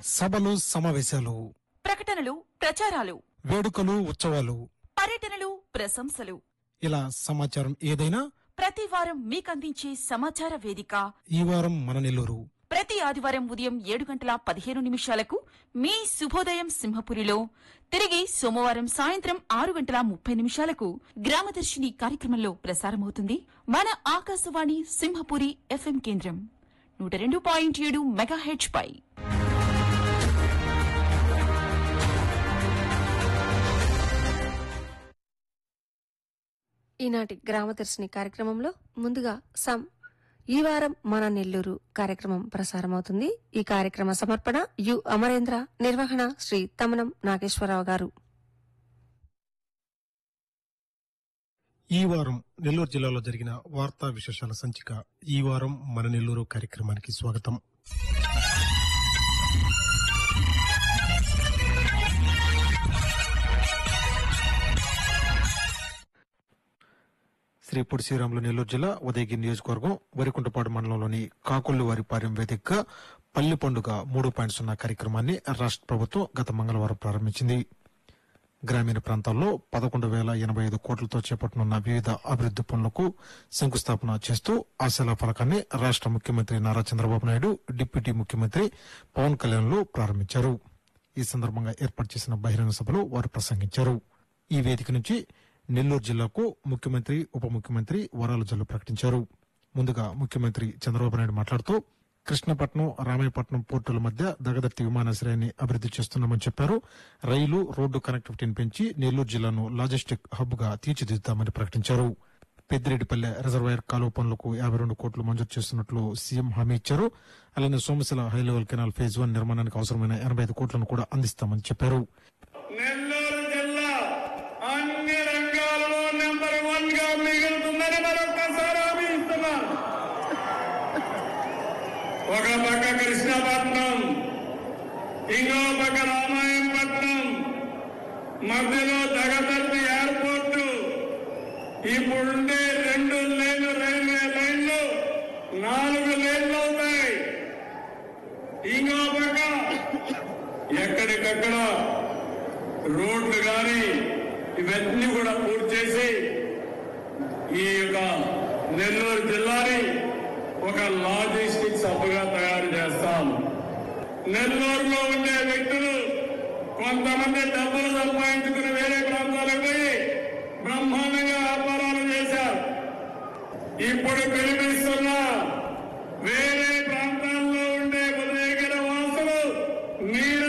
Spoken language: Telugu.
సభలు, సమావేశాలు, ప్రకటనలు, ప్రచారాలు, వేడుకలు, ఉత్సవాలు, పర్యటనలు, ప్రశంసలు, ఇలా సమాచారం ఏదైనా ప్రతి వారం మీకందించే సమాచార వేదిక ఈ వారం మన నెల్లూరు. ప్రతి ఆదివారం ఉదయం 7:15 మీ శుభోదయం సింహపురిలో, తిరిగి సోమవారం సాయంత్రం 6:30 గ్రామదర్శిని కార్యక్రమంలో ప్రసారమవుతుంది మన ఆకాశవాణి సింహపురి FM కేంద్రం 102.7 మెగాహెర్ట్జ్ పై. ఈనాటి గ్రామదర్శిని కార్యక్రమంలో ముందుగా ఈ వారం మన నెల్లూరు కార్యక్రమం ప్రసారమవుతుంది. ఈ కార్యక్రమ సమర్పణ యు అమరేంద్ర, నిర్వహణ శ్రీ తమనం నాగేశ్వరరావు గారు. ఈ వారం నెల్లూరు జిల్లాలో జరిగిన వార్తా విశేషాల సంచిక ఈ వారం మన నెల్లూరు కార్యక్రమానికి స్వాగతం. శ్రీ పొట్టి శ్రీరాములు నెల్లూరు జిల్లా ఉదయగిరి నియోజకవర్గం వరికుంటపాడు మండలంలోని కాకొల్లువారిపాలెం వేదికగా పల్లి పండుగ 3.0 కార్యక్రమాన్ని రాష్ట్ర ప్రభుత్వం గత మంగళవారం ప్రారంభించింది. గ్రామీణ ప్రాంతాల్లో 11,085 కోట్లతో చేపట్టనున్న వివిధ అభివృద్ది పనులకు శంకుస్థాపన చేస్తూ ఆశల ఫలకాన్ని రాష్ట్ర ముఖ్యమంత్రి నారా చంద్రబాబు నాయుడు, డిప్యూటీ ముఖ్యమంత్రి పవన్ కళ్యాణ్లు ప్రారంభించారు. ఈ సందర్భంగా ఏర్పాటు చేసిన బహిరంగ సభలో వారు ప్రసంగించారు. ఈ వేదిక నుంచి నెల్లూరు జిల్లాకు ముఖ్యమంత్రి, ఉప ముఖ్యమంత్రి వరాల జల్లు ప్రకటించారు. ముందుగా ముఖ్యమంత్రి చంద్రబాబు నాయుడు మాట్లాడుతూ కృష్ణపట్నం, రామాయపట్నం పోర్టుల మధ్య దగదర్తి విమానాశ్రయాన్ని అభివృద్ది చేస్తున్నామని చెప్పారు. రైలు, రోడ్డు కనెక్టివిటీని పెంచి నెల్లూరు జిల్లాను లాజిస్టిక్ హబ్ గా తీర్చిదిద్దుతామని ప్రకటించారు. పెద్దిరెడ్డిపల్లె రిజర్వాయర్ కాలువ పనులకు 52 కోట్లు మంజూరు చేస్తున్నట్లు సీఎం హామీ ఇచ్చారు. అలానే సోమశిల హైలెవెల్ కెనాల్ ఫేజ్ 1 నిర్మాణానికి అవసరమైన 85 కోట్లను కూడా అందిస్తామని చెప్పారు. ఒక పక్క కృష్ణపట్నం, ఇంకో పక్క రామాయణపట్నం, మధ్యలో దగదర్తి ఎయిర్పోర్టు, ఇప్పుడుండే 2 లేన్లు రైల్వే లైన్లు 4 లేన్లు అవుతాయి. ఇంకో పక్క ఎక్కడికక్కడ రోడ్లు కానీ ఇవన్నీ కూడా పూర్తి చేసి ఈ యొక్క నెల్లూరు జిల్లాని ఒక లాజిస్టిక్స్ హబ్గా తయారు చేస్తాం. నెల్లూరులో ఉండే వ్యక్తులు కొంతమంది డబ్బులు సంపాదించుకుని వేరే ప్రాంతాలకు పోయి బ్రహ్మాండంగా వ్యాపారాలు చేశారు. ఇప్పుడు పిలిపిస్తున్నా వేరే